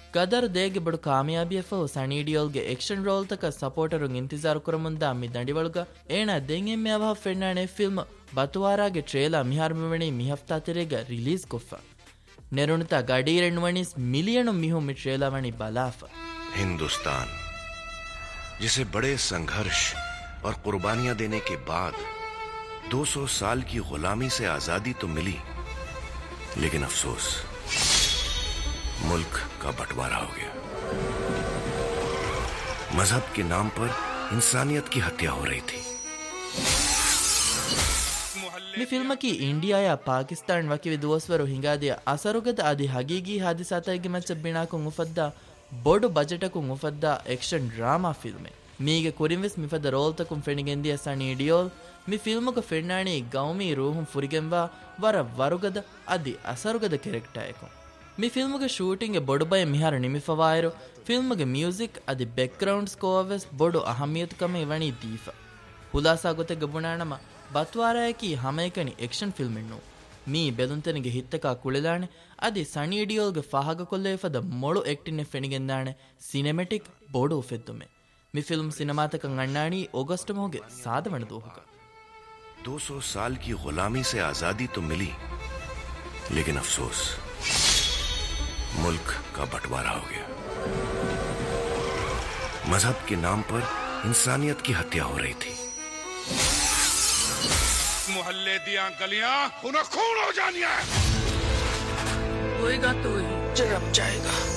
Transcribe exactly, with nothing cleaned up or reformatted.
ಗದರ್ ದೇಗೆ ಬಡು ಕಾಮಯಾಬಿಯ ಫೋ ಸಣಿ ಡಿಯೋಲ್ಗೆ action roll ತಕ ಸಪೋರ್ಟರುನ್ ಇಂತಿಜಾರು ಕುರಮುಂದಾ ಮಿ ದಂಡಿವಳುಗ ಏಣ ದೆಂಗ್ ಎಮ್ಮೆ ಅವಹ ಫೆಣ್ಣಾಣೆ film ಬತುವಾರಾಗೆ trailer ಮಿಹಾರ್ಮವಣಿ ಮಿಹಫ್ತಾ ತೆರೆಗ release ಕೊಫ ನೆರುಣತಾ ಗಡೀರೆಣ್ವಣಿಸ್ ಮಿಲಿಯನು ಮಿಹು ಮಿ trailer ವಣಿ ಬಲಾಫ Hindustan जिसे बड़े संघर्ष और कुर्बानियां देने के बाद दो सौ साल की गुलामी से आजादी तो मिली, लेकिन अफसोस मुल्क का बंटवारा हो गया। मजहब के नाम पर इंसानियत की हत्या हो रही थी। मि फिल्म की इंडिया या पाकिस्तान वकी विदुवस्वरु हिंगादिया असरुगद आदि हगीगी हादिसातगे much बिणाकु मुफद्दा Bodo बजेटकु मुफद्दा action drama फिल्मे मीगे कुरिंवेस मिफद रोल्तकुं फेनिಗೆಂದಿಯ ಸಣಿ Deol ಮಿ ಫಿಲ್ಮುಗ ಫೆಣ್ಣಾಣಿ ಗೌಮಿ ರೂಹುಂ ಫುರಿಗೆಂವಾ ವರ ವರುಗದ ಅದಿ ಅಸರುಗದ character me ಫಿಲ್ಮುಗ shooting A ಬೊಡುಬಯ ಮಿಹಾರ ನಿಮಿಫವಾಯರು ಫಿಲ್ಮುಗ music ಅದಿ ಬ್ಯಾಕ್ಗ್ರೌಂಡ್ ಸ್ಕೋರ್ ವೆಸ್ ಬೊಡು ಅಹಮಿಯತ್ ಕಮೆ ವಣಿ ದೀಫ ಹುಲಾಸಾ ಗೊತೆ ಗಬುಣಾಣಮ ಬತ್ವಾರಾಯಕಿ ಹಮೇಕನಿ ಆಕ್ಷನ್ ಫಿಲ್ಮ್ ಎನ್ನು ಮೀ ಬೆಲುಂತನಿಗೆ ಹಿತ್ತಕ ಕುಳಿದಾಣೆ ಅದಿ ಸಣಿ ಡಿಯೋಲ್ಗೆ ಫಹಗ ಕೊಲ್ಲೇಫದ ಮೊಳು ಎಕ್ಟಿನೆ ಫೆನಿಗೆಂದಾಣೆ ಸಿನೆಮೆಟಿಕ್ ಬೋಡು ಫೆದ್ದುಮೆ मि फिल्म सिनेमातक अंगण्णाणी अगस्त मोगे साधवण दोहुगा दो सौ साल की गुलामी से आजादी तो मिली, लेकिन अफसोस मुल्क का बंटवारा हो गया। मजहब के नाम पर इंसानियत की हत्या हो रही थी। मोहल्ले दिया गलियां खून खून हो जानी है। होएगा तो ही जब जाएगा।